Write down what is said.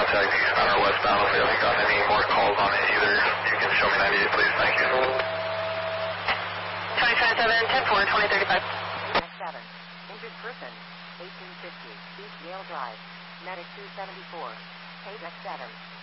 contact on our westbound if we haven't gotten any more calls on it either. You can show me 98, please. Thank you. 2027, 10-4, 2035. 7. Injured person, 1850, East Yale Drive. Medic 274. Page 7.